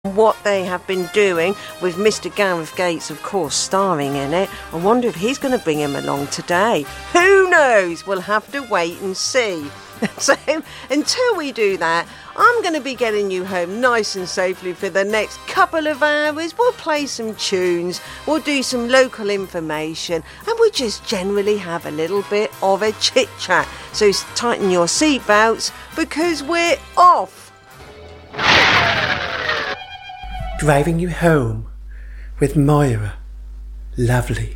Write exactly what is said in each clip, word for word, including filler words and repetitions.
what they have been doing with Mister Gareth Gates, of course, starring in it. I wonder if he's going to bring him along today. Who knows? We'll have to wait and see. So until we do that, I'm going to be getting you home nice and safely for the next couple of hours. We'll play some tunes, we'll do some local information, and we'll just generally have a little bit of a chit-chat. So tighten your seatbelts because we're off. Driving you home with Moira. Lovely.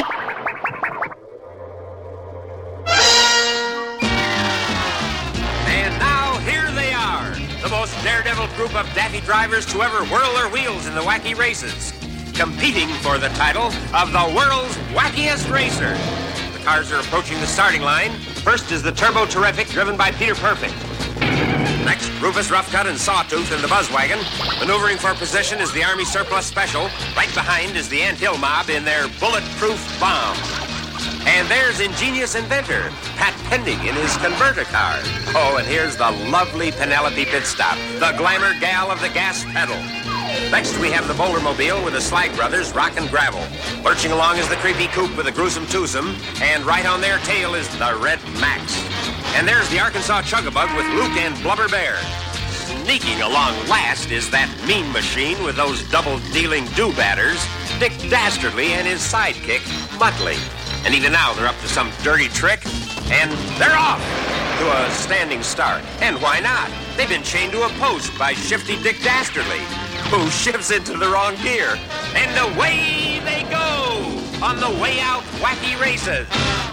The most daredevil group of daffy drivers to ever whirl their wheels in the wacky races, competing for the title of the world's wackiest racer. The cars are approaching the starting line. First is the Turbo Terrific, driven by Peter Perfect. Next, Rufus Roughcut and Sawtooth in the Buzzwagon. Maneuvering for position is the Army Surplus Special. Right behind is the Ant Hill Mob in their Bulletproof Bomb. And there's ingenious inventor Pat Pending in his converter car. Oh, and here's the lovely Penelope Pitstop, the glamour gal of the gas pedal. Next, we have the Bouldermobile with the Slag Brothers, Rock and Gravel. Lurching along is the creepy coupe with the gruesome twosome, and right on their tail is the Red Max. And there's the Arkansas Chugabug with Luke and Blubber Bear. Sneaking along last is that mean machine with those double-dealing do-batters, Dick Dastardly and his sidekick, Muttley. And even now, they're up to some dirty trick, and they're off to a standing start. And why not? They've been chained to a post by shifty Dick Dastardly, who shifts into the wrong gear. And away they go on the way out wacky races.